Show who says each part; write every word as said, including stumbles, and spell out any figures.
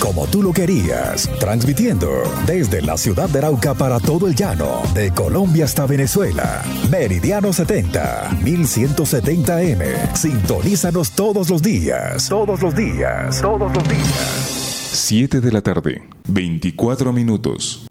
Speaker 1: como tú lo querías, transmitiendo desde la ciudad de Arauca para todo el llano, de Colombia hasta Venezuela. Meridiano setenta, mil ciento setenta eme. Sintonízanos todos los días, todos los días, todos los días.
Speaker 2: siete de la tarde, veinticuatro minutos.